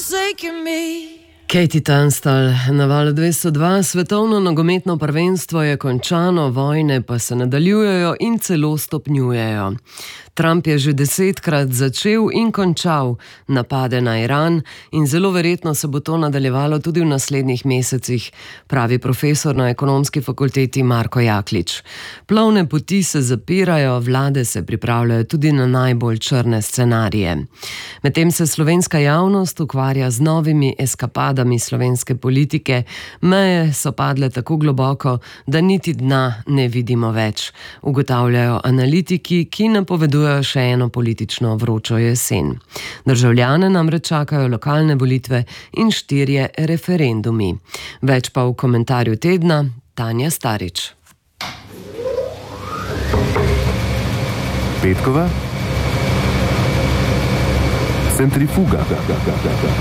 forsaken me. Katie Tunstall, na Valu 202, svetovno nogometno prvenstvo je končano, vojne pa se nadaljujejo in celo stopnjujejo. Trump je že 10-krat začel in končal napade na Iran in zelo verjetno se bo to nadaljevalo tudi v naslednjih mesecih, pravi profesor na ekonomski fakulteti Marko Jaklič. Plovne poti se zapirajo, vlade se pripravljajo tudi na najbolj črne scenarije. Medtem se slovenska javnost ukvarja z novimi eskapadami slovenske politike, meje so padle tako globoko, da niti dna ne vidimo več, ugotavljajo analitiki, ki napovedujejo še eno politično vročo jesen. Državljane namreč čakajo lokalne volitve in 4 referendumi. Več pa v komentarju tedna Tanja Starič. Petkova centrifuga.